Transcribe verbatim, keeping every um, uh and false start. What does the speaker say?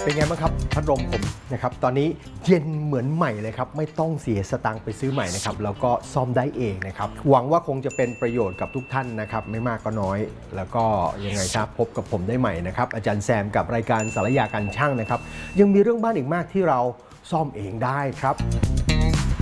เป็นไงบ้างครับพัดลมผมนะครับตอนนี้เย็นเหมือนใหม่เลยครับไม่ต้องเสียสตังค์ไปซื้อใหม่นะครับแล้วก็ซ่อมได้เองนะครับหวังว่าคงจะเป็นประโยชน์กับทุกท่านนะครับไม่มากก็น้อยแล้วก็ยังไงครับพบกับผมได้ใหม่นะครับอาจารย์แซมกับรายการสารยาการช่างนะครับยังมีเรื่องบ้านอีกมากที่เราซ่อมเองได้ครับ